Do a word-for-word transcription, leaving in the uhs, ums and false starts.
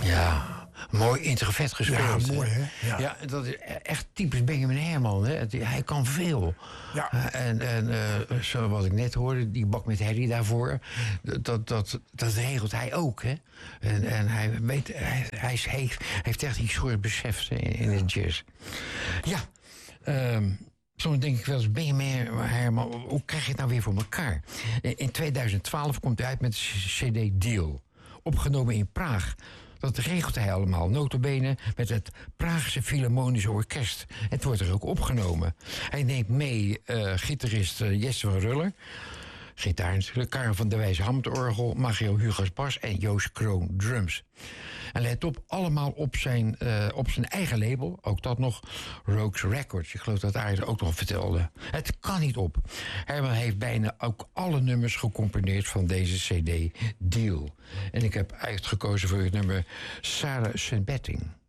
Ja, mooi introvet gespeeld. Ja, mooi, hè? Ja. Ja, dat is echt typisch Benjamin Herman. Hè? Het- Hij kan veel. Ja. Uh, en en uh, zoals ik net hoorde, die bak met Harry daarvoor... dat, dat, dat regelt hij ook, hè? En, en hij, weet, hij, hij is, heeft, heeft echt iets soort besef in, in de jazz. Ja, um, soms denk ik wel eens, Benjamin Herman, hoe krijg je het nou weer voor elkaar? In tweeduizend twaalf komt hij uit met de C D Deal. Opgenomen in Praag. Dat regelt hij allemaal, nota bene met het Praagse Philharmonische Orkest. Het wordt er ook opgenomen. Hij neemt mee uh, gitarist uh, Jesse van Ruller... gitaar natuurlijk, Karel van der Wijs handorgel... Mario Hugas bas en Joost Kroon drums. En let op, allemaal op zijn, uh, op zijn eigen label, ook dat nog, Rogues Records. Ik geloof dat Arie ook nog vertelde. Het kan niet op. Herman heeft bijna ook alle nummers gecomponeerd van deze C D Deal. En ik heb uitgekozen voor het nummer Sarah Sun Betting.